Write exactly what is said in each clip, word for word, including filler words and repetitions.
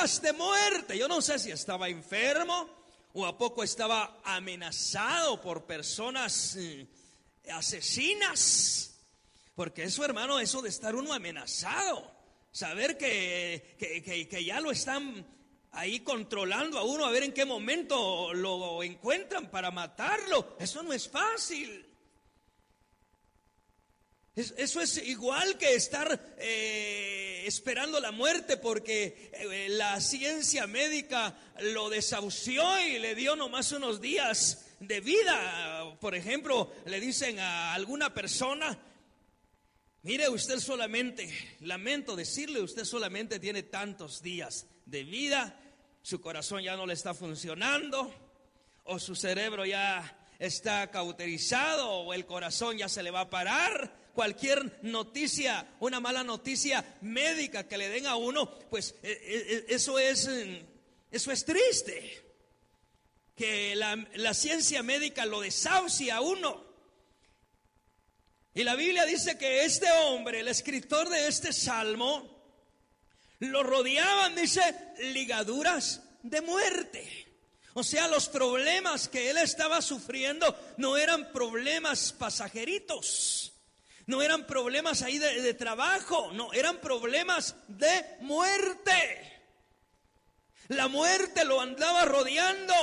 problemas de muerte. Yo no sé si estaba enfermo o a poco estaba amenazado por personas eh, asesinas. Porque eso, hermano, eso de estar uno amenazado, saber que, que, que, que ya lo están ahí controlando a uno, a ver en qué momento lo encuentran para matarlo, eso no es fácil. Eso es igual que estar eh, esperando la muerte, porque eh, la ciencia médica lo desahució y le dio nomás unos días de vida. Por ejemplo, le dicen a alguna persona: mire, usted solamente, lamento decirle, usted solamente tiene tantos días de vida, su corazón ya no le está funcionando, o su cerebro ya está cauterizado, o el corazón ya se le va a parar. Cualquier noticia, una mala noticia médica que le den a uno, pues eso es, eso es triste. Que la, la ciencia médica lo desahucia a uno. Y la Biblia dice que este hombre, el escritor de este salmo, lo rodeaban, dice, ligaduras de muerte. O sea, los problemas que él estaba sufriendo no eran problemas pasajeritos. No eran problemas ahí de, de trabajo, no, eran problemas de muerte. La muerte lo andaba rodeando.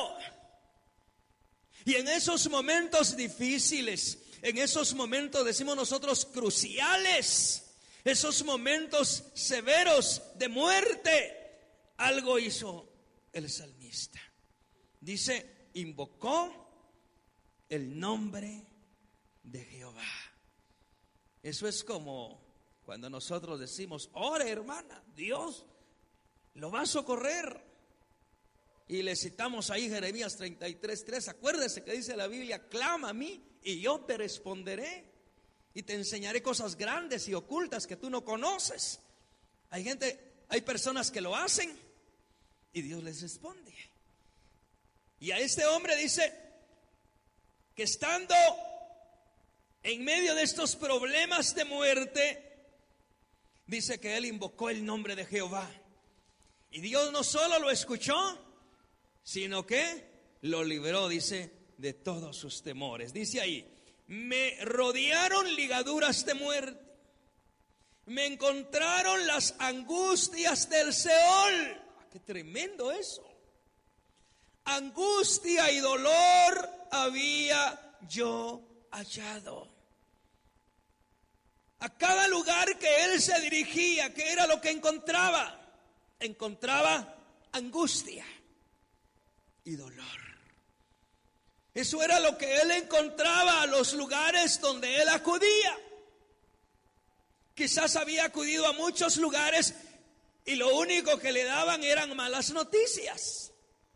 Y en esos momentos difíciles, en esos momentos, decimos nosotros, cruciales, esos momentos severos de muerte, algo hizo el salmista. Dice, invocó el nombre de Jehová. Eso es como cuando nosotros decimos: ore, hermana, Dios lo va a socorrer. Y le citamos ahí Jeremías treinta y tres, tres. Acuérdese que dice la Biblia: clama a mí y yo te responderé y te enseñaré cosas grandes y ocultas que tú no conoces. Hay gente, hay personas que lo hacen y Dios les responde. Y a este hombre dice que estando en medio de estos problemas de muerte, dice que él invocó el nombre de Jehová. Y Dios no solo lo escuchó, sino que lo libró, dice, de todos sus temores. Dice ahí: me rodearon ligaduras de muerte, me encontraron las angustias del Seol. ¡Qué tremendo eso! Angustia y dolor había yo hallado. A cada lugar que él se dirigía, ¿qué era lo que encontraba? Encontraba angustia y dolor. Eso era lo que él encontraba a los lugares donde él acudía. Quizás había acudido a muchos lugares y lo único que le daban eran malas noticias.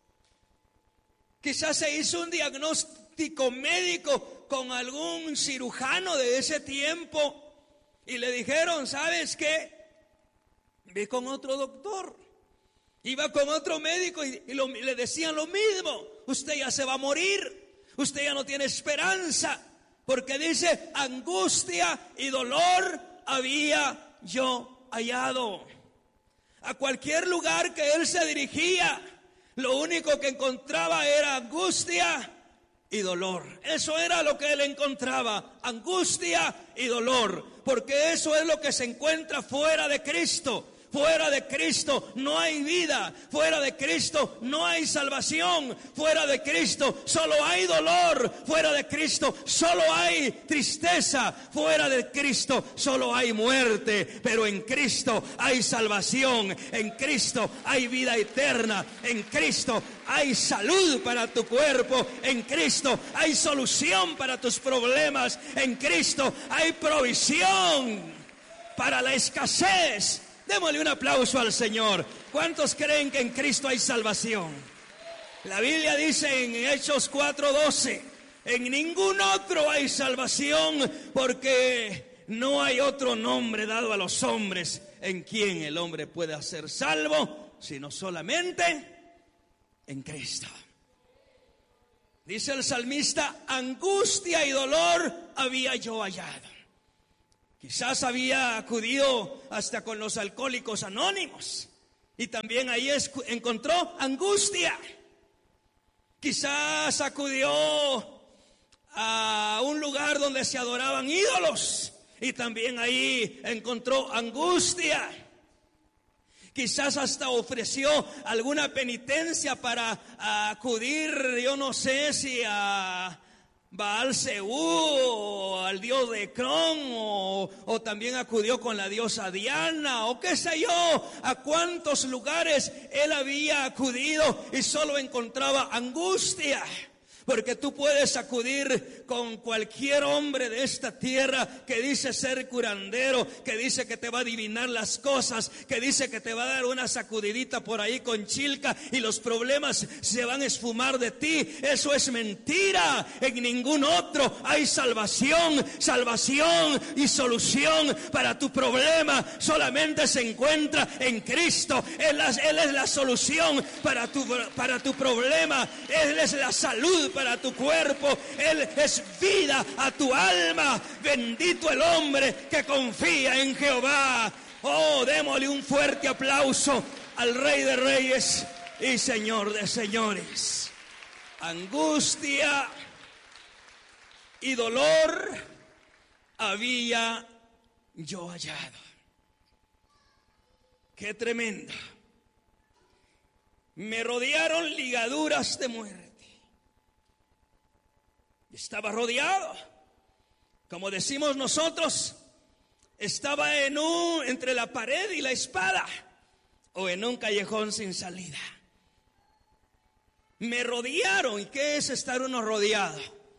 Quizás se hizo un diagnóstico médico con algún cirujano de ese tiempo y le dijeron: ¿sabes qué? Ve con otro doctor. Iba con otro médico y, y lo, le decían lo mismo: usted ya se va a morir, usted ya no tiene esperanza, porque dice, angustia y dolor había yo hallado. A cualquier lugar que él se dirigía, lo único que encontraba era angustia y dolor. Eso era lo que él encontraba: angustia y dolor, porque eso es lo que se encuentra fuera de Cristo. Fuera de Cristo no hay vida, fuera de Cristo no hay salvación, fuera de Cristo solo hay dolor, fuera de Cristo solo hay tristeza, fuera de Cristo solo hay muerte, pero en Cristo hay salvación, en Cristo hay vida eterna, en Cristo hay salud para tu cuerpo, en Cristo hay solución para tus problemas, en Cristo hay provisión para la escasez. Démosle un aplauso al Señor. ¿Cuántos creen que en Cristo hay salvación? La Biblia dice en Hechos cuatro doce: en ningún otro hay salvación, porque no hay otro nombre dado a los hombres en quien el hombre pueda ser salvo, sino solamente en Cristo. Dice el salmista: angustia y dolor había yo hallado. Quizás había acudido hasta con los alcohólicos anónimos Y también ahí encontró angustia. Quizás acudió a un lugar donde se adoraban ídolos y también ahí encontró angustia. Quizás hasta ofreció alguna penitencia para acudir, yo no sé si a Baal Zebú o al dios de Cron, o, o también acudió con la diosa Diana, o qué sé yo, a cuántos lugares él había acudido y solo encontraba angustia. Porque tú puedes acudir con cualquier hombre de esta tierra que dice ser curandero, que dice que te va a adivinar las cosas, que dice que te va a dar una sacudidita por ahí con chilca y los problemas se van a esfumar de ti. Eso es mentira. En ningún otro hay salvación, salvación y solución para tu problema. Solamente se encuentra en Cristo. Él, Él es la solución para tu, para tu problema. Él es la salud para tu cuerpo. Él es vida a tu alma. Bendito el hombre que confía en Jehová. Oh, démosle un fuerte aplauso al Rey de Reyes y Señor de Señores. Angustia y dolor había yo hallado. Qué tremendo. Me rodearon ligaduras de muerte. Estaba rodeado, como decimos nosotros, estaba en un, entre la pared y la espada, o en un callejón sin salida. Me rodearon. ¿Y qué es estar uno rodeado?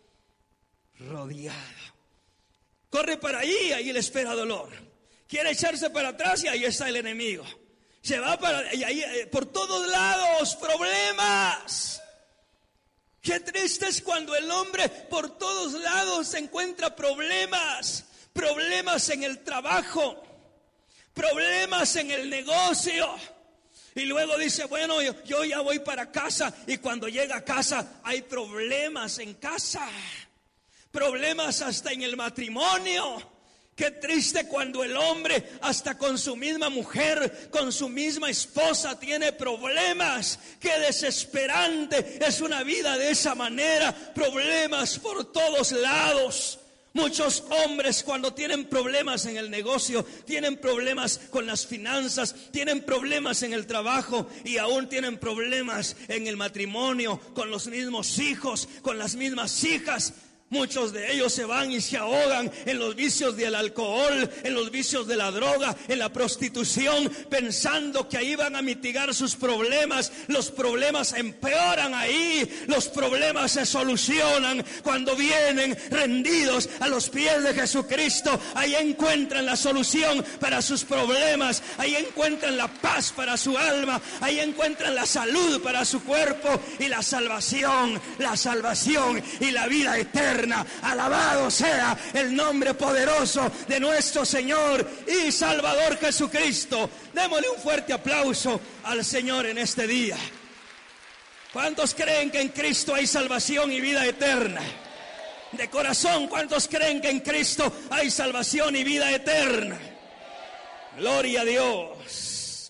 Rodeado. Corre para allí, ahí le espera dolor. Quiere echarse para atrás y ahí está el enemigo. Se va para, y ahí, por todos lados, problemas. Qué triste es cuando el hombre por todos lados encuentra problemas, problemas en el trabajo, problemas en el negocio. Y luego dice, bueno, yo, yo ya voy para casa, y cuando llega a casa hay problemas en casa, problemas hasta en el matrimonio. Qué triste cuando el hombre hasta con su misma mujer, con su misma esposa tiene problemas. Qué desesperante es una vida de esa manera. Problemas por todos lados. Muchos hombres cuando tienen problemas en el negocio, tienen problemas con las finanzas, tienen problemas en el trabajo y aún tienen problemas en el matrimonio, con los mismos hijos, con las mismas hijas. Muchos de ellos se van y se ahogan en los vicios del alcohol, en los vicios de la droga, en la prostitución, pensando que ahí van a mitigar sus problemas. Los problemas empeoran ahí, los problemas se solucionan cuando vienen rendidos a los pies de Jesucristo. Ahí encuentran la solución para sus problemas, ahí encuentran la paz para su alma, ahí encuentran la salud para su cuerpo y la salvación, la salvación y la vida eterna. Alabado sea el nombre poderoso de nuestro Señor y Salvador Jesucristo. Démosle un fuerte aplauso al Señor en este día. ¿Cuántos creen que en Cristo hay salvación y vida eterna? De corazón, ¿cuántos creen que en Cristo hay salvación y vida eterna? Gloria a Dios.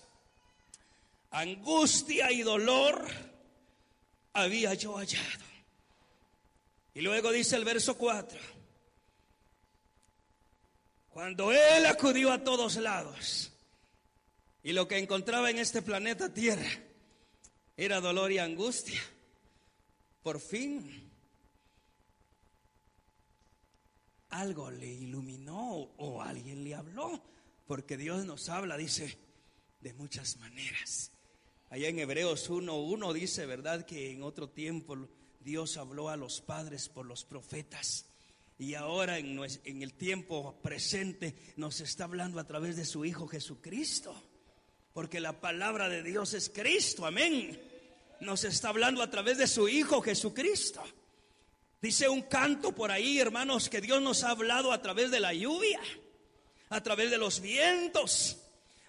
Angustia y dolor había yo hallado. Y luego dice el verso cuatro, cuando él acudió a todos lados, y lo que encontraba en este planeta Tierra era dolor y angustia, por fin algo le iluminó o alguien le habló, porque Dios nos habla, dice, de muchas maneras. Allá en Hebreos uno uno dice, ¿verdad?, que en otro tiempo Dios habló a los padres por los profetas, y ahora en, en el tiempo presente nos está hablando a través de su Hijo Jesucristo, porque la palabra de Dios es Cristo, amén. Nos está hablando a través de su Hijo Jesucristo. Dice un canto por ahí, hermanos, que Dios nos ha hablado a través de la lluvia, a través de los vientos,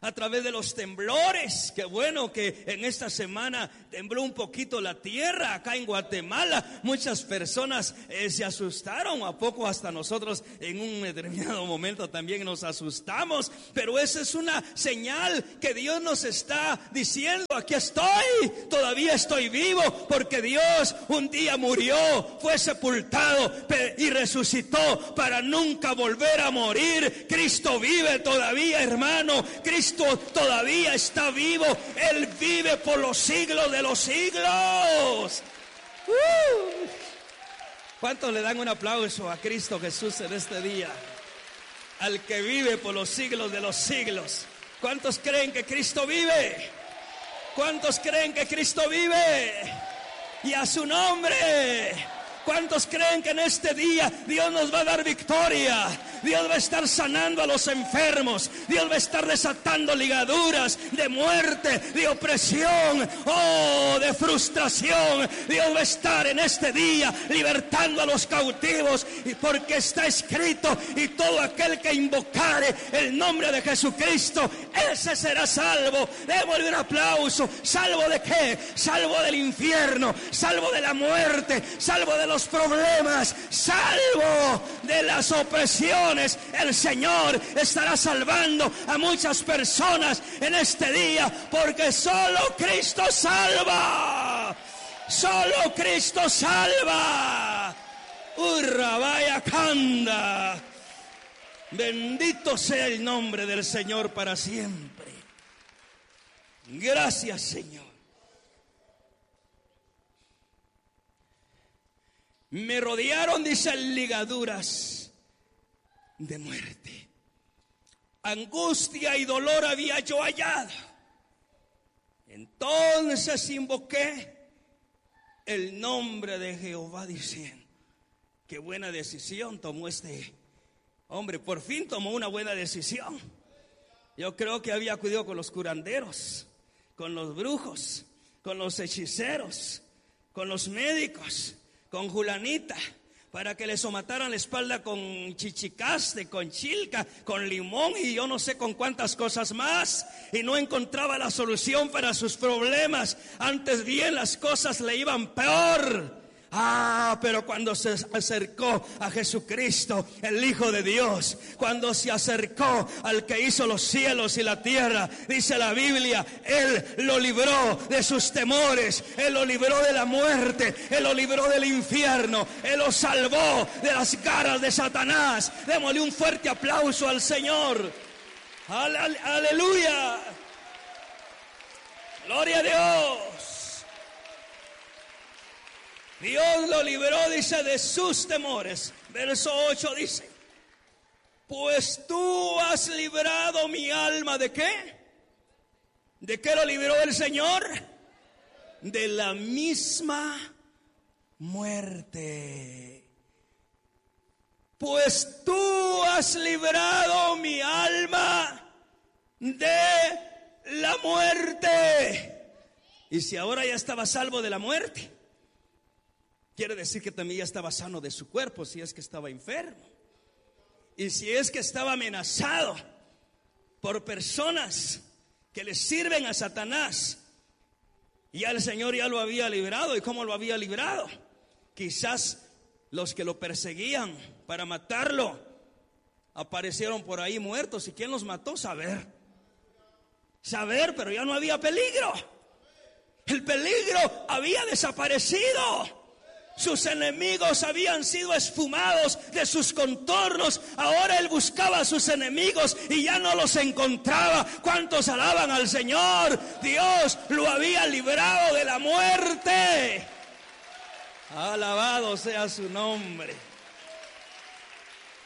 a través de los temblores. Qué bueno que en esta semana tembló un poquito la tierra acá en Guatemala. Muchas personas eh, se asustaron, a poco hasta nosotros en un determinado momento también nos asustamos. Pero esa es una señal que Dios nos está diciendo: aquí estoy, todavía estoy vivo, porque Dios un día murió, fue sepultado y resucitó para nunca volver a morir. Cristo vive todavía, hermano. Cristo todavía está vivo. Él vive por los siglos de los siglos. Uh. ¿Cuántos le dan un aplauso a Cristo Jesús en este día? Al que vive por los siglos de los siglos. ¿Cuántos creen que Cristo vive? ¿Cuántos creen que Cristo vive? Y a su nombre. ¿Cuántos creen que en este día Dios nos va a dar victoria? Dios va a estar sanando a los enfermos. Dios va a estar desatando ligaduras de muerte, de opresión, oh, de frustración. Dios va a estar en este día libertando a los cautivos, y porque está escrito: y todo aquel que invocare el nombre de Jesucristo, ese será salvo. Démosle un aplauso. ¿Salvo de qué? Salvo del infierno, salvo de la muerte, salvo de los problemas, salvo de las opresiones. El Señor estará salvando a muchas personas en este día, porque solo Cristo salva. Solo Cristo salva. Urrabaya Kanda. Bendito sea el nombre del Señor para siempre. Gracias, Señor. Me rodearon, dice, ligaduras de muerte. Angustia y dolor había yo hallado. Entonces invoqué el nombre de Jehová, diciendo: qué buena decisión tomó este hombre. Por fin tomó una buena decisión. Yo creo que había acudido con los curanderos, con los brujos, con los hechiceros, con los médicos, con Julanita, para que le somataran la espalda con chichicaste, con chilca, con limón y yo no sé con cuántas cosas más, y no encontraba la solución para sus problemas. Antes bien las cosas le iban peor. Ah, pero cuando se acercó a Jesucristo, el Hijo de Dios, cuando se acercó al que hizo los cielos y la tierra, dice la Biblia, Él lo libró de sus temores, Él lo libró de la muerte, Él lo libró del infierno, Él lo salvó de las garras de Satanás. Démosle un fuerte aplauso al Señor. Aleluya. Gloria a Dios. Dios lo libró, dice, de sus temores. Verso ocho dice: pues tú has librado mi alma. ¿De qué? ¿De qué lo libró el Señor? De la misma muerte. Pues tú has librado mi alma de la muerte. Y si ahora ya estaba salvo de la muerte, quiere decir que también ya estaba sano de su cuerpo, si es que estaba enfermo. Y si es que estaba amenazado por personas que le sirven a Satanás, ya el Señor ya lo había librado. ¿Y cómo lo había librado? Quizás los que lo perseguían para matarlo aparecieron por ahí muertos. ¿Y quién los mató? Saber. Saber, pero ya no había peligro. El peligro había desaparecido. Sus enemigos habían sido esfumados de sus contornos. Ahora él buscaba a sus enemigos y ya no los encontraba. ¿Cuántos alaban al Señor? Dios lo había librado de la muerte. Alabado sea su nombre.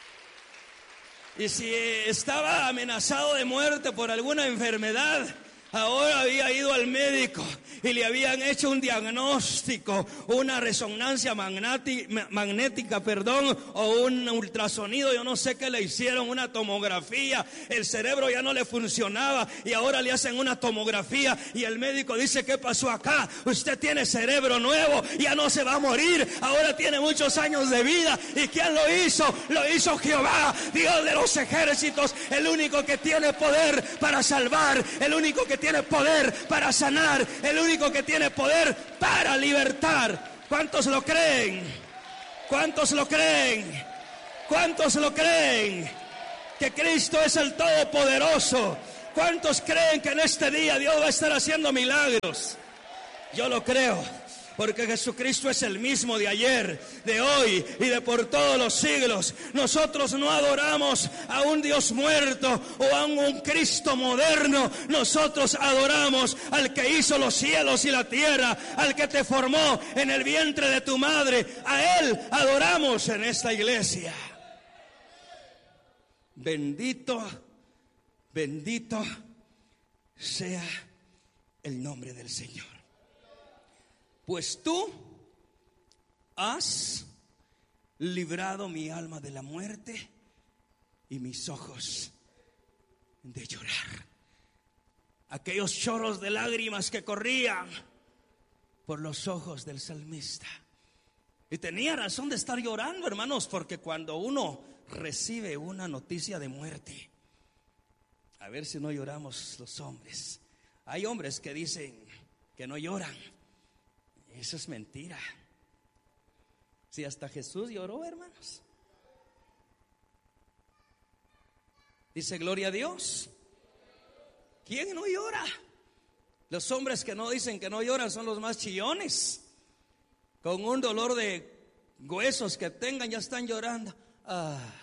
Y si estaba amenazado de muerte por alguna enfermedad, Ahora había ido al médico y le habían hecho un diagnóstico, una resonancia magnética, magnética, perdón, o un ultrasonido, yo no sé qué le hicieron, una tomografía. El cerebro ya no le funcionaba y ahora le hacen una tomografía y el médico dice: ¿qué pasó acá? Usted tiene cerebro nuevo, ya no se va a morir, ahora tiene muchos años de vida. ¿Y quién lo hizo? Lo hizo Jehová, Dios de los ejércitos, el único que tiene poder para salvar, el único que tiene poder para sanar, el único que tiene poder para libertar. ¿Cuántos lo creen? ¿Cuántos lo creen? ¿Cuántos lo creen? Que Cristo es el Todopoderoso. ¿Cuántos creen que en este día Dios va a estar haciendo milagros? Yo lo creo, porque Jesucristo es el mismo de ayer, de hoy y de por todos los siglos. Nosotros no adoramos a un Dios muerto o a un Cristo moderno. Nosotros adoramos al que hizo los cielos y la tierra, al que te formó en el vientre de tu madre. A Él adoramos en esta iglesia. Bendito, bendito sea el nombre del Señor. Pues tú has librado mi alma de la muerte y mis ojos de llorar. Aquellos chorros de lágrimas que corrían por los ojos del salmista. Y tenía razón de estar llorando, hermanos, porque cuando uno recibe una noticia de muerte, a ver si no lloramos los hombres. Hay hombres que dicen que no lloran. Eso es mentira. Si hasta Jesús lloró, hermanos. Dice: gloria a Dios. ¿Quién no llora? Los hombres que no dicen que no lloran son los más chillones. Con un dolor de huesos que tengan ya están llorando. Ay,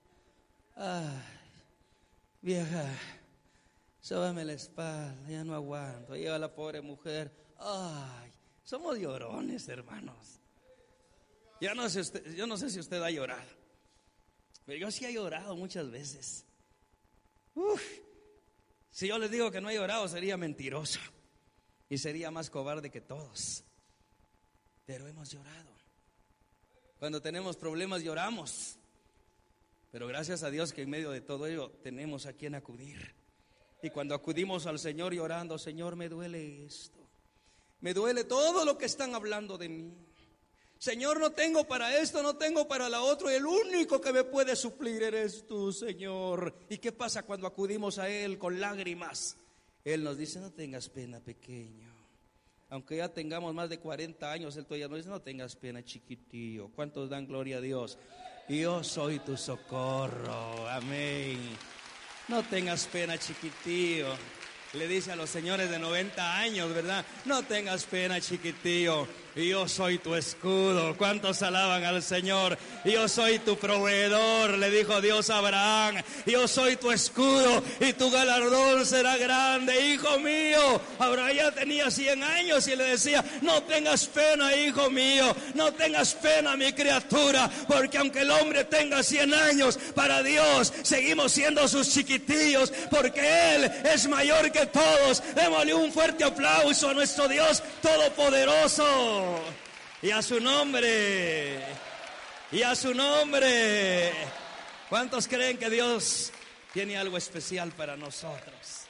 ay, vieja, sóbame la espalda, ya no aguanto. Lleva a la pobre mujer. Ay, somos llorones, hermanos. Yo no sé usted, yo no sé si usted ha llorado, pero yo sí he llorado muchas veces. Uf, si yo les digo que no he llorado, sería mentiroso y sería más cobarde que todos. Pero hemos llorado. Cuando tenemos problemas lloramos, pero gracias a Dios que en medio de todo ello tenemos a quien acudir. Y cuando acudimos al Señor llorando: Señor, me duele esto, me duele todo lo que están hablando de mí. Señor, no tengo para esto, no tengo para la otra, y el único que me puede suplir eres tú, Señor. ¿Y qué pasa cuando acudimos a Él con lágrimas? Él nos dice: no tengas pena, pequeño. Aunque ya tengamos más de cuarenta años, Él todavía nos dice: no tengas pena, chiquitillo. ¿Cuántos dan gloria a Dios? Yo soy tu socorro, amén. No tengas pena, chiquitillo. Le dice a los señores de noventa años, ¿verdad? No tengas pena, chiquitillo. Yo soy tu escudo. ¿Cuántos alaban al Señor? Yo soy tu proveedor, le dijo Dios a Abraham. Yo soy tu escudo y tu galardón será grande, hijo mío. Abraham ya tenía cien años y le decía: no tengas pena, hijo mío, no tengas pena, mi criatura, porque aunque el hombre tenga cien años, para Dios seguimos siendo sus chiquitillos, porque Él es mayor que todos. Démosle un fuerte aplauso a nuestro Dios todopoderoso. Y a su nombre, y a su nombre. ¿Cuántos creen que Dios tiene algo especial para nosotros?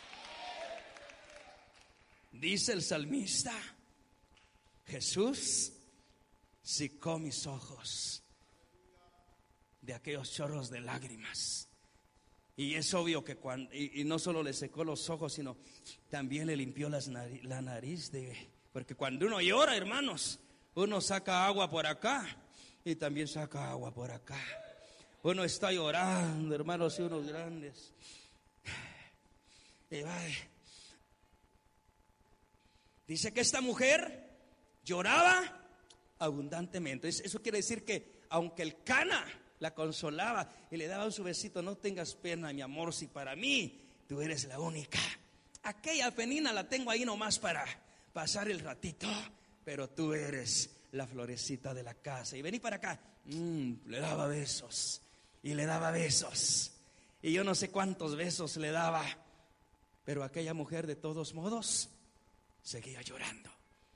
Dice el salmista: Jesús secó mis ojos de aquellos chorros de lágrimas. Y es obvio que cuando, y, y no solo le secó los ojos, sino también le limpió las nariz, la nariz de... Porque cuando uno llora, hermanos, uno saca agua por acá y también saca agua por acá. Uno está llorando, hermanos, y unos grandes. Y va. Dice que esta mujer lloraba abundantemente. Eso quiere decir que aunque el Cana la consolaba y le daba su besito: no tengas pena, mi amor, si para mí tú eres la única. Aquella penina la tengo ahí nomás para pasar el ratito, pero tú eres la florecita de la casa. Y vení para acá. Mm, le daba besos y le daba besos y yo no sé cuántos besos le daba, Pero aquella mujer de todos modos seguía llorando.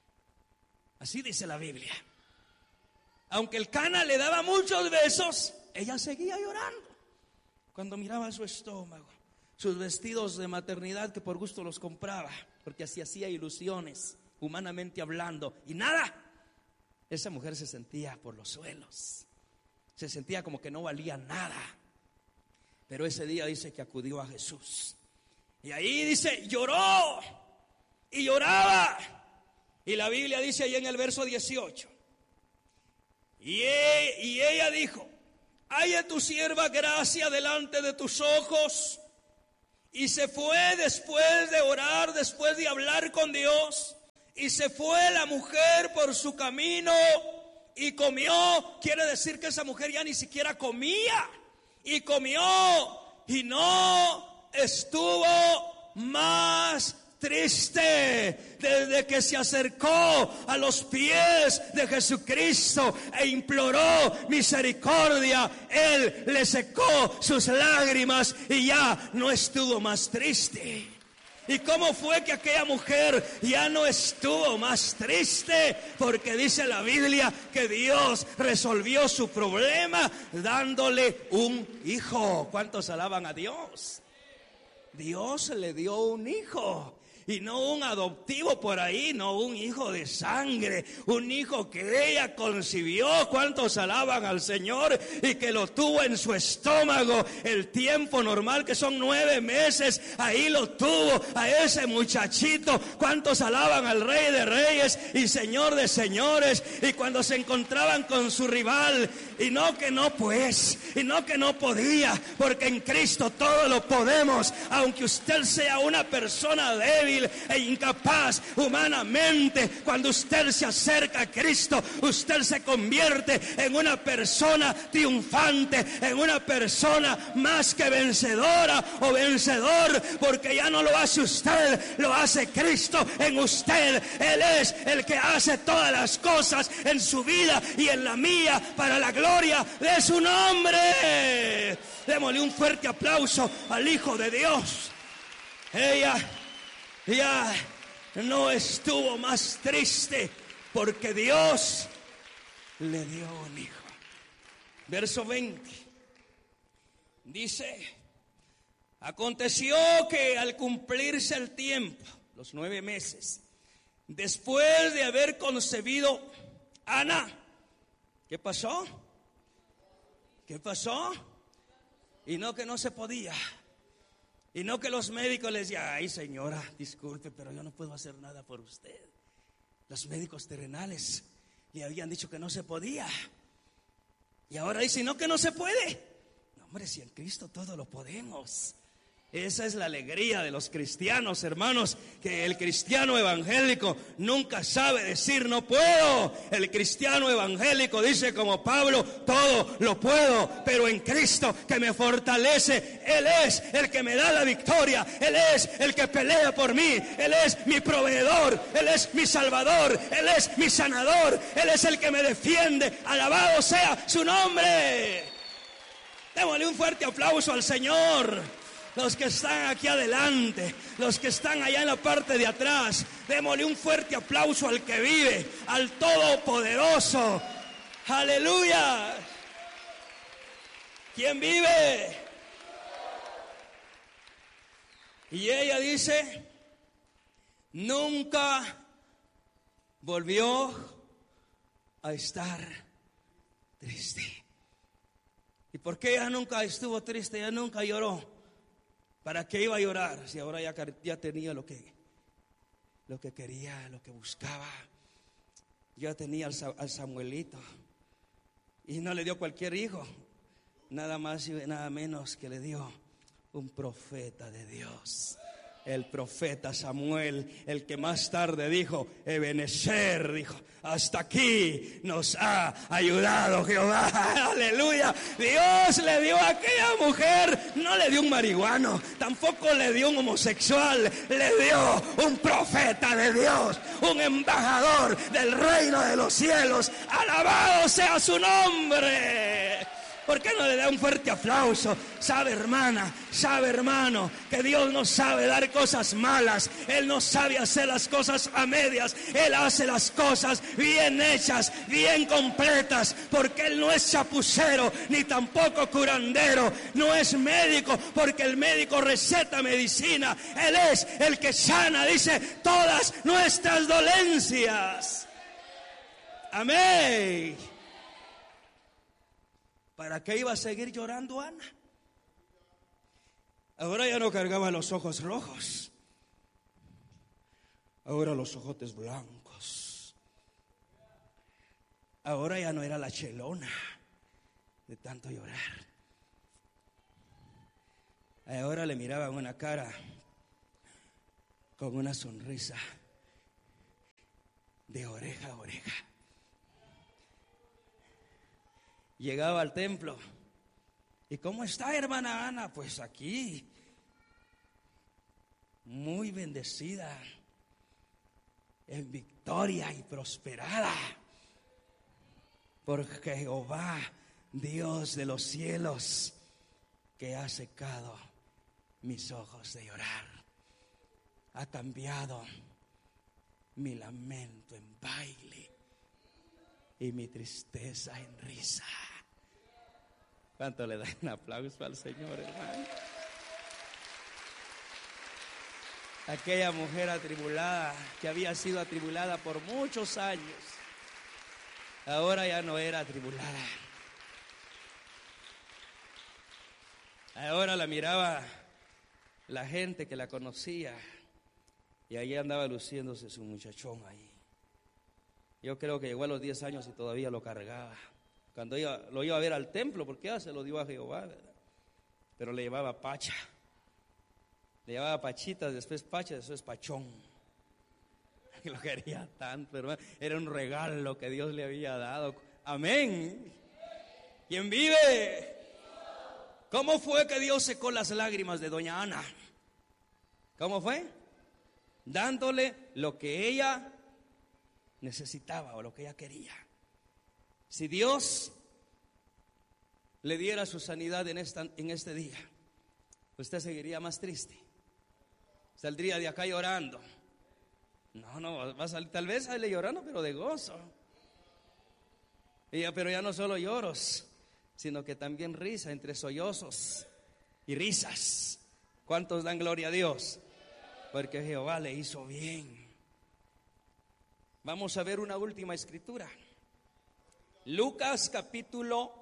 Así dice la Biblia. Aunque el Cana le daba muchos besos, ella seguía llorando cuando miraba su estómago, sus vestidos de maternidad que por gusto los compraba, porque así hacía ilusiones, humanamente hablando, y nada. Esa mujer se sentía por los suelos, se sentía como que no valía nada. Pero ese día dice que acudió a Jesús, y ahí dice, lloró y lloraba. Y la Biblia dice ahí en el verso dieciocho, y, e, y ella dijo, haya tu sierva gracia delante de tus ojos. Y se fue después de orar, después de hablar con Dios, y se fue la mujer por su camino y comió. Quiere decir que esa mujer ya ni siquiera comía, y comió y no estuvo más triste desde que se acercó a los pies de Jesucristo e imploró misericordia. Él le secó sus lágrimas y ya no estuvo más triste. ¿Y cómo fue que aquella mujer ya no estuvo más triste? Porque dice la Biblia que Dios resolvió su problema dándole un hijo. ¿Cuántos alaban a Dios? Dios le dio un hijo. Y no un adoptivo por ahí, no un hijo de sangre, un hijo que ella concibió. ¿Cuántos alaban al Señor? Y que lo tuvo en su estómago el tiempo normal, que son nueve meses. Ahí lo tuvo a ese muchachito. ¿Cuántos alaban al Rey de Reyes y Señor de Señores? Y cuando se encontraban con su rival, y no que no pues, y no que no podía, porque en Cristo todo lo podemos. Aunque usted sea una persona débil e incapaz humanamente, cuando usted se acerca a Cristo, usted se convierte en una persona triunfante, en una persona más que vencedora o vencedor, porque ya no lo hace usted, lo hace Cristo en usted. Él es el que hace todas las cosas en su vida y en la mía para la gloria de su nombre. Démosle un fuerte aplauso al Hijo de Dios. Ella ya no estuvo más triste porque Dios le dio un hijo. Verso veinte dice: aconteció que al cumplirse el tiempo, los nueve meses, después de haber concebido Ana, ¿qué pasó? ¿Qué pasó? Y no que no se podía. Y no que los médicos les decían: ay, señora, disculpe, pero yo no puedo hacer nada por usted. Los médicos terrenales le habían dicho que no se podía. Y ahora dicen: no, que no se puede. No, hombre, si en Cristo todo lo podemos. Esa es la alegría de los cristianos, hermanos, que el cristiano evangélico nunca sabe decir no puedo. El cristiano evangélico dice como Pablo: todo lo puedo, pero en Cristo que me fortalece. Él es el que me da la victoria, Él es el que pelea por mí, Él es mi proveedor, Él es mi salvador, Él es mi sanador, Él es el que me defiende. Alabado sea su nombre. Démosle un fuerte aplauso al Señor. Los que están aquí adelante, los que están allá en la parte de atrás, démosle un fuerte aplauso al que vive, al Todopoderoso. Aleluya. ¿Quién vive? Y ella dice: nunca volvió a estar triste. ¿Y por qué ella nunca estuvo triste? Ella nunca lloró. ¿Para qué iba a llorar si ahora ya, ya tenía lo que, lo que quería, lo que buscaba? Ya tenía al, al Samuelito. Y no le dio cualquier hijo, nada más y nada menos que le dio un profeta de Dios. El profeta Samuel, el que más tarde dijo: Ebenezer, dijo, hasta aquí nos ha ayudado Jehová. Aleluya. Dios le dio a aquella mujer, no le dio un marihuano, tampoco le dio un homosexual, le dio un profeta de Dios, un embajador del reino de los cielos. Alabado sea su nombre. ¿Por qué no le da un fuerte aplauso? Sabe, hermana, sabe, hermano, que Dios no sabe dar cosas malas. Él no sabe hacer las cosas a medias. Él hace las cosas bien hechas, bien completas, porque Él no es chapucero, ni tampoco curandero. No es médico, porque el médico receta medicina. Él es el que sana, dice, todas nuestras dolencias. Amén. ¿Para qué iba a seguir llorando Ana? Ahora ya no cargaba los ojos rojos. Ahora los ojotes blancos. Ahora ya no era la chelona de tanto llorar. Ahora le miraban una cara con una sonrisa de oreja a oreja. Llegaba al templo. ¿Y cómo está, hermana Ana? Pues aquí, muy bendecida, en victoria y prosperada, por Jehová, Dios de los cielos, que ha secado mis ojos de llorar, ha cambiado mi lamento en baile y mi tristeza en risa. ¿Cuánto le dan un aplauso al Señor, hermano? Aquella mujer atribulada, que había sido atribulada por muchos años, ahora ya no era atribulada. Ahora la miraba la gente que la conocía, y allí andaba luciéndose su muchachón ahí. Yo creo que llegó a los diez años y todavía lo cargaba. Cuando iba, lo iba a ver al templo, porque ya se lo dio a Jehová, ¿verdad? Pero le llevaba pacha, le llevaba pachitas, después pacha, después pachón. Lo quería tanto, hermano. Era un regalo que Dios le había dado. Amén. ¿Quién vive? ¿Cómo fue que Dios secó las lágrimas de doña Ana? ¿Cómo fue? Dándole lo que ella necesitaba o lo que ella quería. Si Dios le diera su sanidad en, esta, en este día, usted seguiría más triste. Saldría de acá llorando. No, no, va a salir, tal vez sale llorando, pero de gozo. Y ya, pero ya no solo lloros, sino que también risa, entre sollozos y risas. ¿Cuántos dan gloria a Dios? Porque Jehová le hizo bien. Vamos a ver una última escritura. Lucas capítulo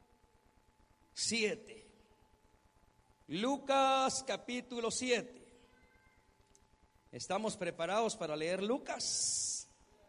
siete. Lucas capítulo siete. ¿Estamos preparados para leer Lucas?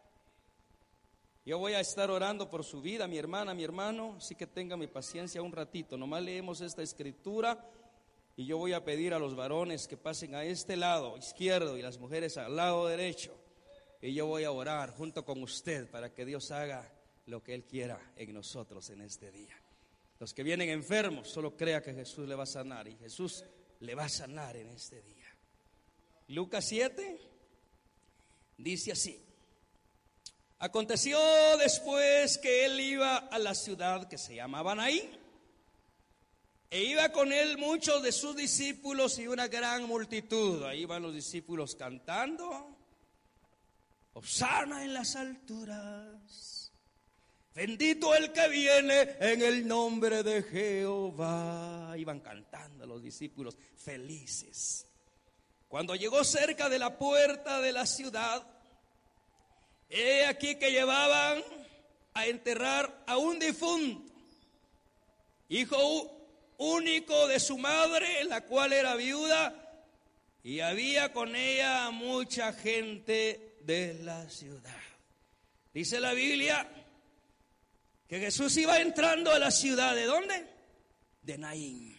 Yo voy a estar orando por su vida, mi hermana, mi hermano, así que tenga mi paciencia un ratito. Nomás leemos esta escritura y yo voy a pedir a los varones que pasen a este lado izquierdo y las mujeres al lado derecho. Y yo voy a orar junto con usted para que Dios haga lo que Él quiera en nosotros en este día. Los que vienen enfermos, solo crea que Jesús le va a sanar, y Jesús le va a sanar en este día. Lucas siete dice así: aconteció después que él iba a la ciudad que se llamaba Naín, e iba con él muchos de sus discípulos y una gran multitud. Ahí van los discípulos cantando: Hosana en las alturas, bendito el que viene en el nombre de Jehová. Iban cantando los discípulos felices. Cuando llegó cerca de la puerta de la ciudad, he aquí que llevaban a enterrar a un difunto, hijo único de su madre, la cual era viuda, y había con ella mucha gente de la ciudad. Dice la Biblia que Jesús iba entrando a la ciudad. ¿De dónde? De Naín.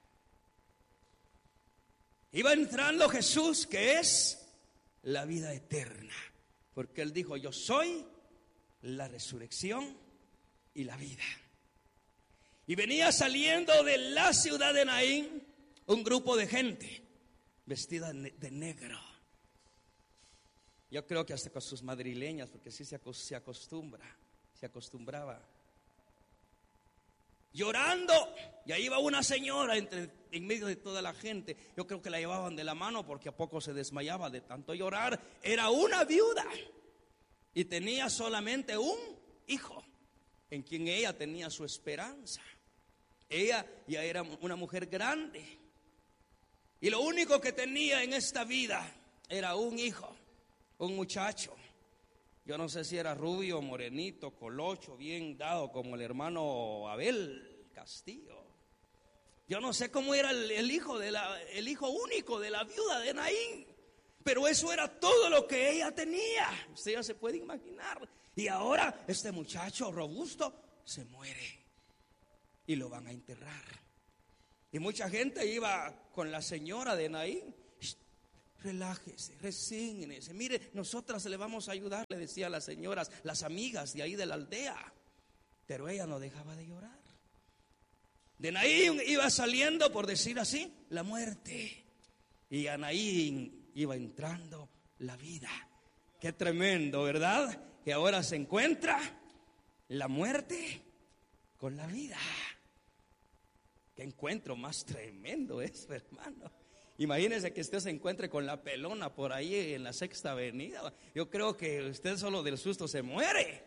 Iba entrando Jesús, que es la vida eterna, porque Él dijo: yo soy la resurrección y la vida. Y venía saliendo de la ciudad de Naín un grupo de gente vestida de negro. Yo creo que hasta con sus madrileñas, porque sí se acostumbra, se acostumbraba. llorando. Y ahí iba una señora entre, en medio de toda la gente. Yo creo que la llevaban de la mano porque a poco se desmayaba de tanto llorar. Era una viuda y tenía solamente un hijo en quien ella tenía su esperanza. Ella ya era una mujer grande y lo único que tenía en esta vida era un hijo, un muchacho. Yo no sé si era rubio, morenito, colocho, bien dado como el hermano Abel Castillo. Yo no sé cómo era el, el hijo de la, el hijo único de la viuda de Naín, pero eso era todo lo que ella tenía. Usted ya se puede imaginar. Y ahora este muchacho robusto se muere y lo van a enterrar. Y mucha gente iba con la señora de Naín. Relájese, resígnese. Mire, nosotras le vamos a ayudar, le decían las señoras, las amigas de ahí de la aldea. Pero ella no dejaba de llorar. De Naín iba saliendo, por decir así, la muerte. Y a Naín iba entrando la vida. Qué tremendo, ¿verdad? Que ahora se encuentra la muerte con la vida. Qué encuentro más tremendo es, hermano. Imagínese que usted se encuentre con la pelona por ahí en la Sexta Avenida. Yo creo que usted solo del susto se muere.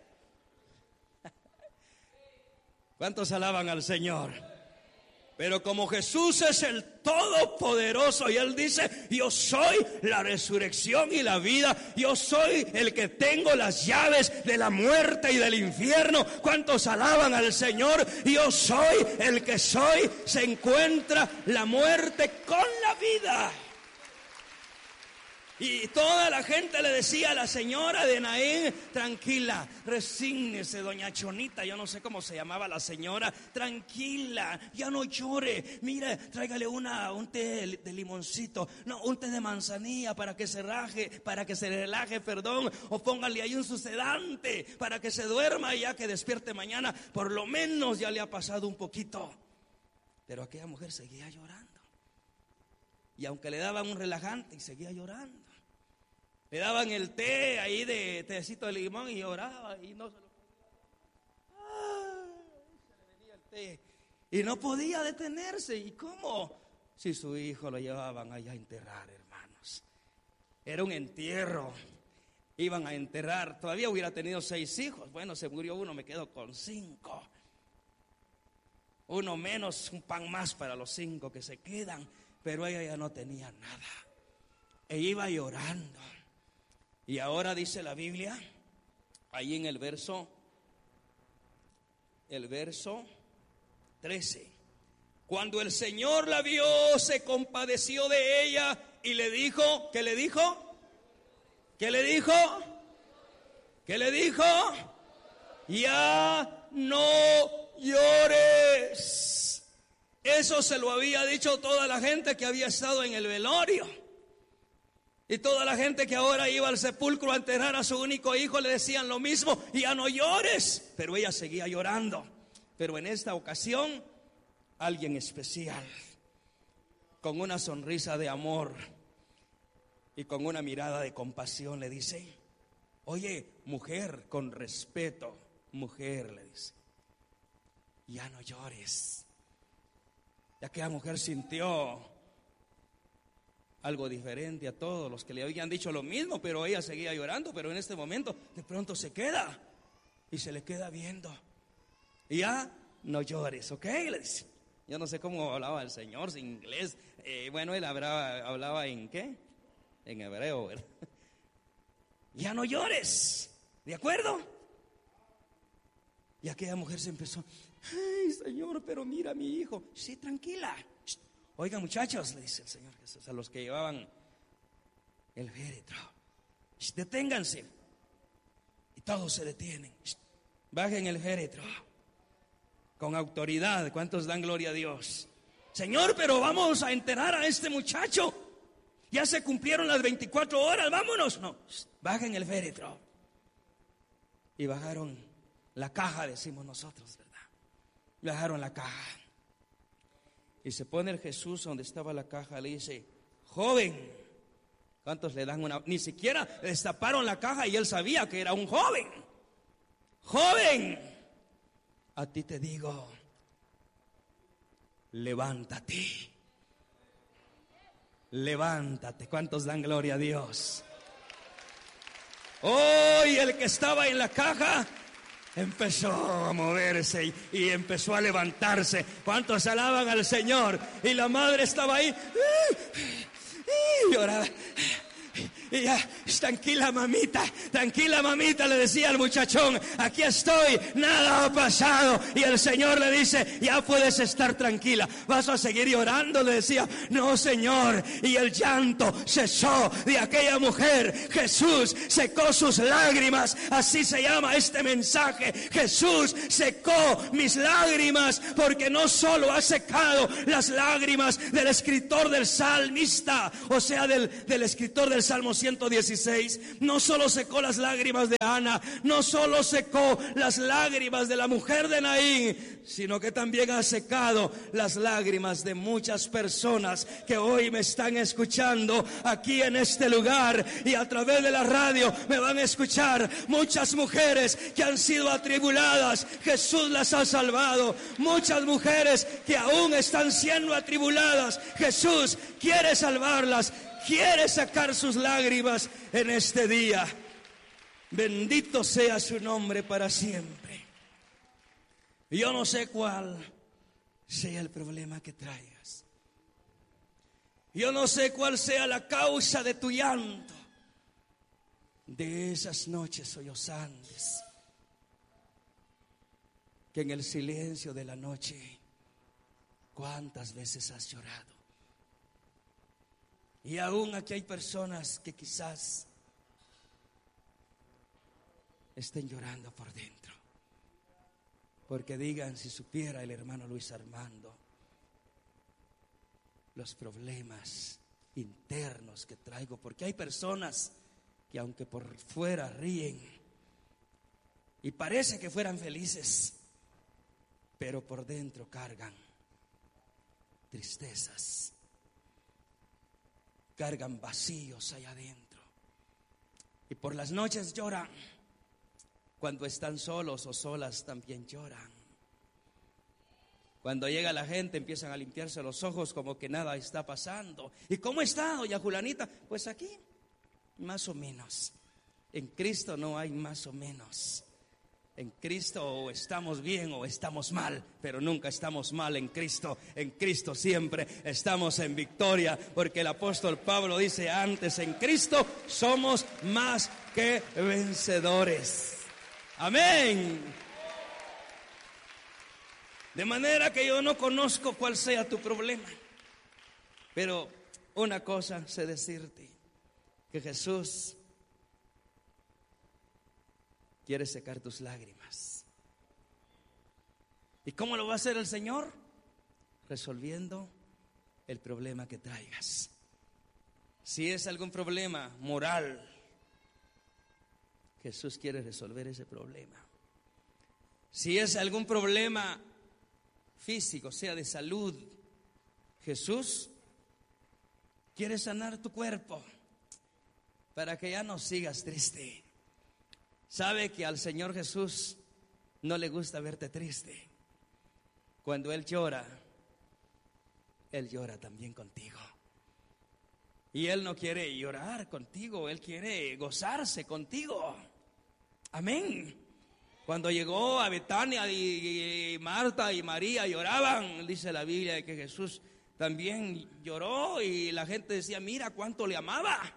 ¿Cuántos alaban al Señor? Pero como Jesús es el Todopoderoso y Él dice: yo soy la resurrección y la vida, yo soy el que tengo las llaves de la muerte y del infierno. ¿Cuántos alaban al Señor? Yo soy el que soy. Se encuentra la muerte con la vida. Y toda la gente le decía a la señora de Naín: tranquila, resígnese, doña Chonita, yo no sé cómo se llamaba la señora, tranquila, ya no llore, mire, tráigale una, un té de limoncito, no, un té de manzanilla para que se raje, para que se relaje, perdón, o póngale ahí un sucedante para que se duerma y ya que despierte mañana, por lo menos ya le ha pasado un poquito. Pero aquella mujer seguía llorando. Y aunque le daban un relajante, y seguía llorando. Le daban el té ahí de tecito de limón y lloraba y no se lo podía. ¡Ay! Se le venía el té y no podía detenerse. ¿Y cómo? Si su hijo lo llevaban allá a enterrar, hermanos. Era un entierro. Iban a enterrar. Todavía hubiera tenido seis hijos. Bueno, se murió uno, me quedo con cinco. Uno menos, un pan más para los cinco que se quedan. Pero ella ya no tenía nada. Ella iba llorando. Y ahora dice la Biblia, ahí en el verso, el verso trece. Cuando el Señor la vio, se compadeció de ella y le dijo, ¿qué le dijo? ¿Qué le dijo? ¿Qué le dijo? Ya no llores. Eso se lo había dicho toda la gente que había estado en el velorio. Y toda la gente que ahora iba al sepulcro a enterrar a su único hijo le decían lo mismo: ya no llores. Pero ella seguía llorando. Pero en esta ocasión, alguien especial, con una sonrisa de amor y con una mirada de compasión, le dice: oye, mujer, con respeto, mujer, le dice, ya no llores. Y aquella mujer sintió algo diferente a todos los que le habían dicho lo mismo, pero ella seguía llorando. Pero en este momento de pronto se queda y se le queda viendo. Y ya no llores, ¿ok? Le dice. Yo no sé cómo hablaba el Señor, en inglés. Eh, bueno, él hablaba, hablaba en ¿qué? En hebreo, ¿verdad? Ya no llores, ¿de acuerdo? Y aquella mujer se empezó: ay, Señor, pero mira a mi hijo. Sí, tranquila. Oigan, muchachos, le dice el Señor Jesús a los que llevaban el féretro: deténganse. Y todos se detienen. Bajen el féretro con autoridad. ¿Cuántos dan gloria a Dios? Señor, pero vamos a enterrar a este muchacho. Ya se cumplieron las veinticuatro horas, vámonos. No, bajen el féretro. Y bajaron la caja, decimos nosotros, ¿verdad? Bajaron la caja. Y se pone el Jesús donde estaba la caja, le dice: joven. ¿Cuántos le dan una? Ni siquiera destaparon la caja y él sabía que era un joven. Joven, a ti te digo, levántate. Levántate. ¿Cuántos dan gloria a Dios? Hoy el que estaba en la caja empezó a moverse y, y empezó a levantarse. ¿Cuántos alaban al Señor? Y la madre estaba ahí y lloraba. Y ya, tranquila mamita, tranquila mamita, le decía al muchachón, aquí estoy, nada ha pasado. Y el Señor le dice, ya puedes estar tranquila, vas a seguir llorando, le decía. No, Señor. Y el llanto cesó de aquella mujer. Jesús secó sus lágrimas. Así se llama este mensaje. Jesús secó mis lágrimas, porque no solo ha secado las lágrimas del escritor del salmista, o sea, del, del escritor del Salmo ciento dieciséis, no solo secó las lágrimas de Ana, no solo secó las lágrimas de la mujer de Naín, sino que también ha secado las lágrimas de muchas personas que hoy me están escuchando aquí en este lugar, y a través de la radio me van a escuchar. Muchas mujeres que han sido atribuladas, Jesús las ha salvado. Muchas mujeres que aún están siendo atribuladas, Jesús quiere salvarlas. Quiere sacar sus lágrimas en este día. Bendito sea su nombre para siempre. Yo no sé cuál sea el problema que traigas. Yo no sé cuál sea la causa de tu llanto, de esas noches sollozantes que en el silencio de la noche, ¿cuántas veces has llorado? Y aún aquí hay personas que quizás estén llorando por dentro, porque digan, si supiera el hermano Luis Armando los problemas internos que traigo. Porque hay personas que aunque por fuera ríen y parece que fueran felices, pero por dentro cargan tristezas, cargan vacíos allá adentro. Y por las noches lloran. Cuando están solos o solas también lloran. Cuando llega la gente empiezan a limpiarse los ojos como que nada está pasando. ¿Y cómo está, doña Julanita? Pues aquí, más o menos. En Cristo no hay más o menos. En Cristo o estamos bien o estamos mal, pero nunca estamos mal en Cristo. En Cristo siempre estamos en victoria, porque el apóstol Pablo dice antes, en Cristo somos más que vencedores. Amén. De manera que yo no conozco cuál sea tu problema, pero una cosa sé decirte, que Jesús quiere secar tus lágrimas. ¿Y cómo lo va a hacer el Señor? Resolviendo el problema que traigas. Si es algún problema moral, Jesús quiere resolver ese problema. Si es algún problema físico, sea de salud, Jesús quiere sanar tu cuerpo para que ya no sigas triste. Sabe que al Señor Jesús no le gusta verte triste. Cuando Él llora, Él llora también contigo. Y Él no quiere llorar contigo, Él quiere gozarse contigo. Amén. Cuando llegó a Betania y Marta y María lloraban, dice la Biblia que Jesús también lloró y la gente decía, mira cuánto le amaba.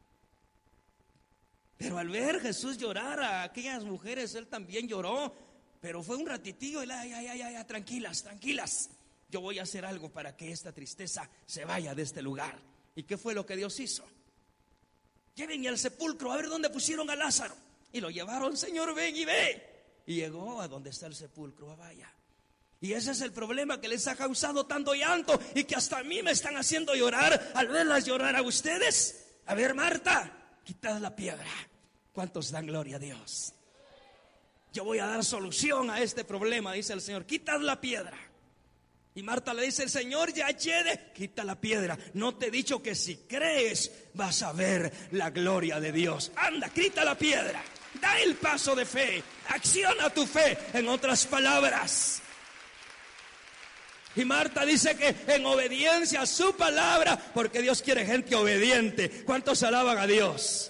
Pero al ver Jesús llorar a aquellas mujeres, Él también lloró, pero fue un ratitillo, y ay, ay, ay, ay, tranquilas, tranquilas, yo voy a hacer algo para que esta tristeza se vaya de este lugar. ¿Y qué fue lo que Dios hizo? Lleven al sepulcro, a ver dónde pusieron a Lázaro. Y lo llevaron, Señor, ven y ve. Y llegó a donde está el sepulcro, a vaya. Y ese es el problema que les ha causado tanto llanto y que hasta a mí me están haciendo llorar al verlas llorar a ustedes. A ver, Marta, quitad la piedra. ¿Cuántos dan gloria a Dios? Yo voy a dar solución a este problema, dice el Señor. Quitad la piedra. Y Marta le dice, el Señor ya llegue, quita la piedra. No te he dicho que si crees vas a ver la gloria de Dios. Anda, quita la piedra. Da el paso de fe. Acciona tu fe. En otras palabras, Y Marta dice que en obediencia a su palabra, porque Dios quiere gente obediente. ¿Cuántos alaban a Dios?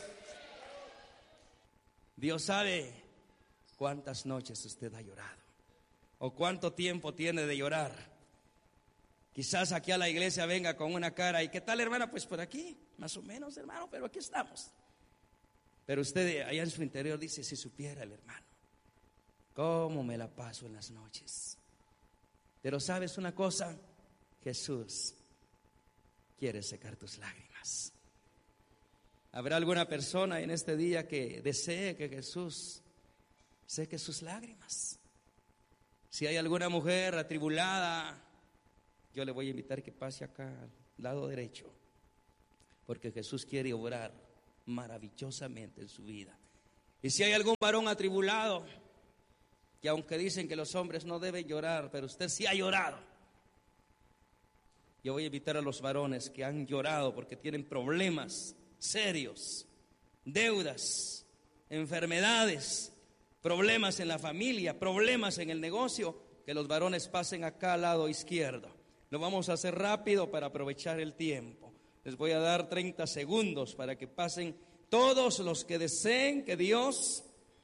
Dios sabe cuántas noches usted ha llorado o cuánto tiempo tiene de llorar. Quizás aquí a la iglesia venga con una cara, ¿y qué tal, hermana? Pues por aquí, más o menos, hermano, pero aquí estamos. Pero usted allá en su interior dice, si supiera el hermano, cómo me la paso en las noches. Pero ¿sabes una cosa? Jesús quiere secar tus lágrimas. ¿Habrá alguna persona en este día que desee que Jesús seque sus lágrimas? Si hay alguna mujer atribulada, yo le voy a invitar que pase acá al lado derecho, porque Jesús quiere obrar maravillosamente en su vida. Y si hay algún varón atribulado, que aunque dicen que los hombres no deben llorar, pero usted sí ha llorado, yo voy a invitar a los varones que han llorado porque tienen problemas serios, deudas, enfermedades, problemas en la familia, problemas en el negocio, que los varones pasen acá al lado izquierdo. Lo vamos a hacer rápido para aprovechar el tiempo. Les voy a dar treinta segundos para que pasen todos los que deseen que Dios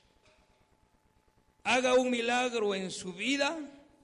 haga un milagro en su vida,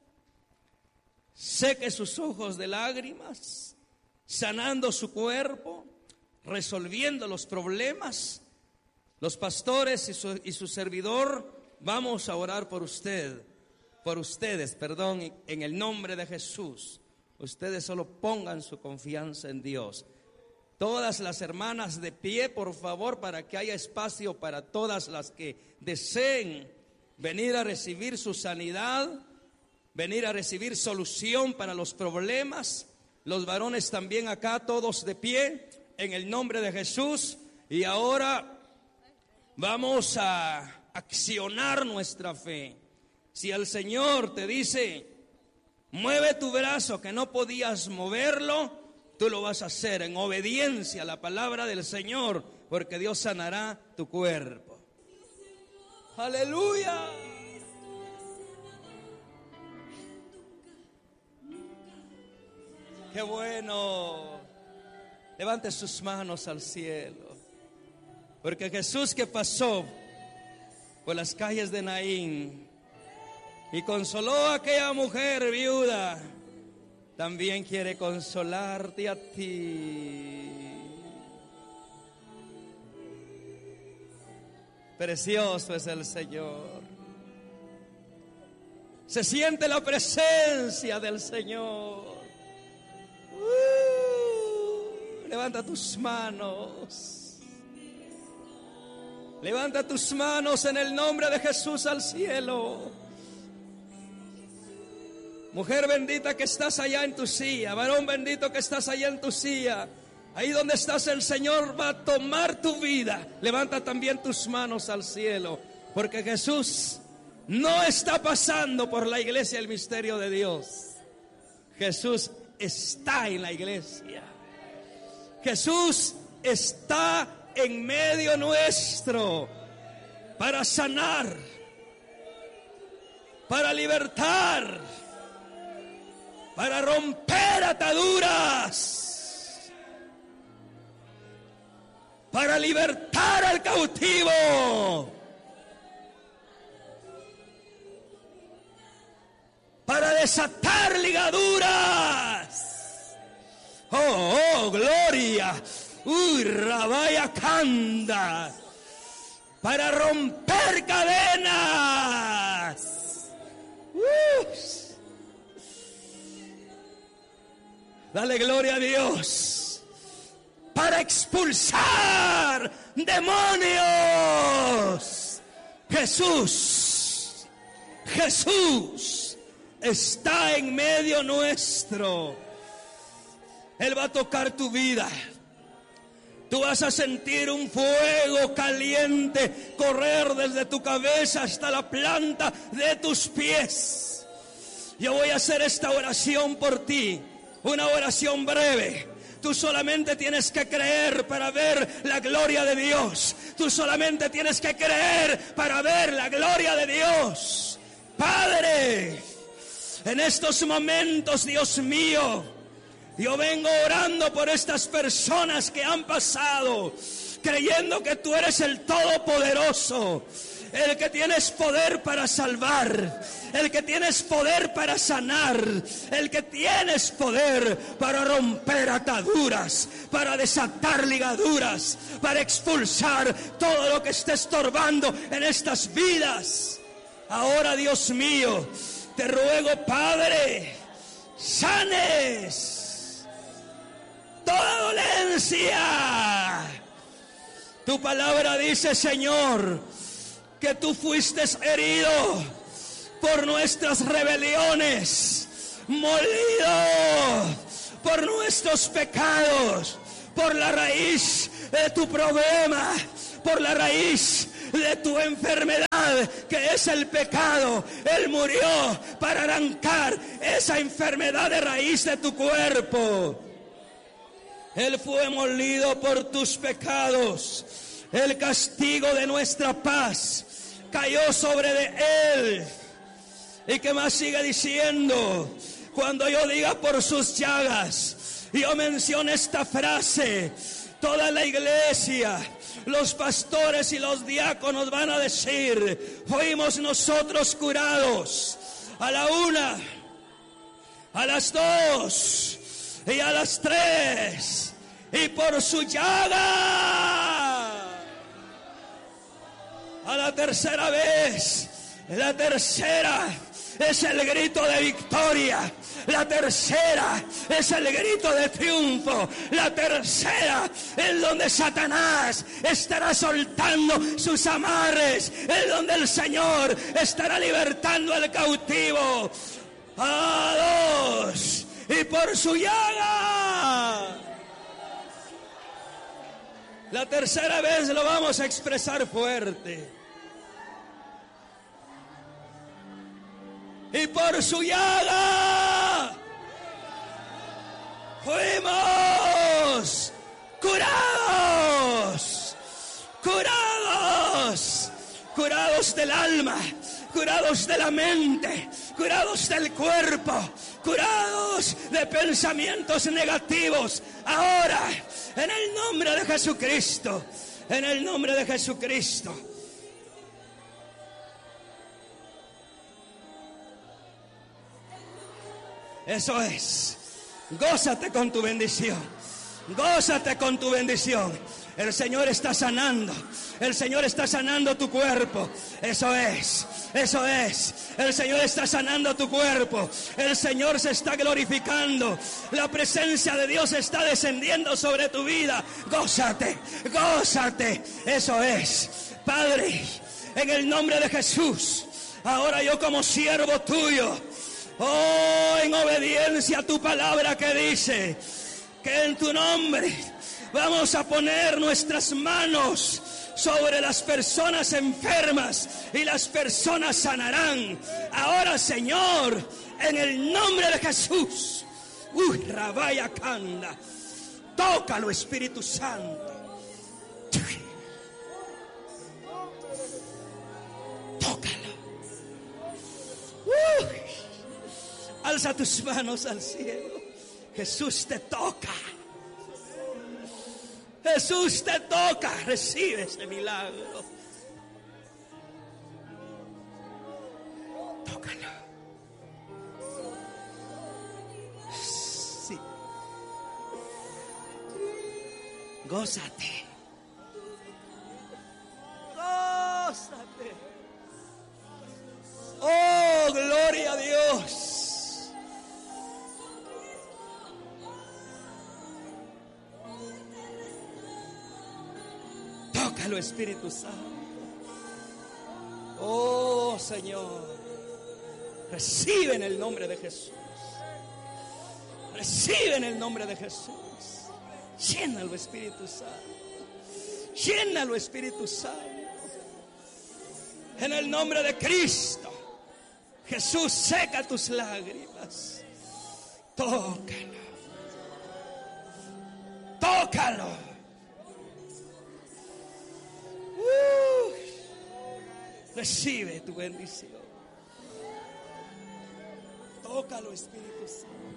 seque sus ojos de lágrimas, sanando su cuerpo, resolviendo los problemas. Los pastores y su, y su servidor vamos a orar por usted, por ustedes, perdón, en el nombre de Jesús. Ustedes solo pongan su confianza en Dios. Todas las hermanas de pie, por favor, para que haya espacio para todas las que deseen venir a recibir su sanidad, venir a recibir solución para los problemas. Los varones también acá, todos de pie, en el nombre de Jesús. Y ahora vamos a accionar nuestra fe. Si el Señor te dice, mueve tu brazo que no podías moverlo, tú lo vas a hacer en obediencia a la palabra del Señor, porque Dios sanará tu cuerpo. Aleluya. Qué bueno. Levante sus manos al cielo, porque Jesús, que pasó por las calles de Naín y consoló a aquella mujer viuda, también quiere consolarte a ti. Precioso es el Señor. Se siente la presencia del Señor. Uh, levanta tus manos. Levanta tus manos en el nombre de Jesús al cielo. Mujer bendita que estás allá en tu silla, varón bendito que estás allá en tu silla, ahí donde estás, el Señor va a tomar tu vida. Levanta también tus manos al cielo, porque Jesús no está pasando por la iglesia el misterio de Dios. Jesús está en la iglesia. Jesús está en medio nuestro para sanar, para libertar, para romper ataduras, para libertar al cautivo, para desatar ligaduras. Oh, oh, gloria. Uy, Rabaya Kanda, para romper cadenas. Uh. Dale gloria a Dios. Para expulsar demonios. Jesús, Jesús está en medio nuestro. Él va a tocar tu vida. Tú vas a sentir un fuego caliente correr desde tu cabeza hasta la planta de tus pies. Yo voy a hacer esta oración por ti. Una oración breve. Tú solamente tienes que creer para ver la gloria de Dios. Tú solamente tienes que creer para ver la gloria de Dios. Padre, En estos momentos, Dios mío, yo vengo orando por estas personas que han pasado, creyendo que tú eres el Todopoderoso, el que tienes poder para salvar, el que tienes poder para sanar, el que tienes poder para romper ataduras, para desatar ligaduras, para expulsar todo lo que esté estorbando en estas vidas. Ahora, Dios mío, te ruego, Padre, sanes toda dolencia. Tu palabra dice, Señor, que tú fuiste herido por nuestras rebeliones, molido por nuestros pecados, por la raíz de tu problema, por la raíz de tu enfermedad, que es el pecado. Él murió para arrancar esa enfermedad de raíz de tu cuerpo. Él fue molido por tus pecados. El castigo de nuestra paz cayó sobre de él. Y que más sigue diciendo, cuando yo diga por sus llagas, yo menciono esta frase, toda la iglesia, los pastores y los diáconos van a decir, fuimos nosotros curados. A la una, a las dos y a las tres, y por su llaga. A la tercera vez, la tercera es el grito de victoria. La tercera es el grito de triunfo. La tercera es donde Satanás estará soltando sus amarres. Es donde el Señor estará libertando al cautivo. A dos, y por su llaga. La tercera vez lo vamos a expresar fuerte. Y por su llaga fuimos curados, curados, curados del alma, curados de la mente, curados del cuerpo, curados de pensamientos negativos. Ahora, en el nombre de Jesucristo, en el nombre de Jesucristo. Eso es. Gózate con tu bendición. Gózate con tu bendición. El Señor está sanando. El Señor está sanando tu cuerpo. Eso es. Eso es. El Señor está sanando tu cuerpo. El Señor se está glorificando. La presencia de Dios está descendiendo sobre tu vida. Gózate. Gózate. Eso es. Padre, en el nombre de Jesús, ahora yo como siervo tuyo, oh, en obediencia a tu palabra que dice que en tu nombre vamos a poner nuestras manos sobre las personas enfermas y las personas sanarán. Ahora, Señor, en el nombre de Jesús, uy, Rabaya Kanda, tócalo, Espíritu Santo. Tócalo. Uy. Alza tus manos al cielo. Jesús te toca. Jesús te toca. Recibe ese milagro. Tócalo. Sí. Gózate. Gózate. Oh, gloria a Dios. Tócalo, Espíritu Santo. Oh, Señor, recibe en el nombre de Jesús. Recibe en el nombre de Jesús. Llénalo, Espíritu Santo. Llénalo, Espíritu Santo. En el nombre de Cristo, Jesús, seca tus lágrimas. Tócalo. Tócalo. Uh, recibe tu bendición. Tócalo. Tócalo, Espíritu Santo.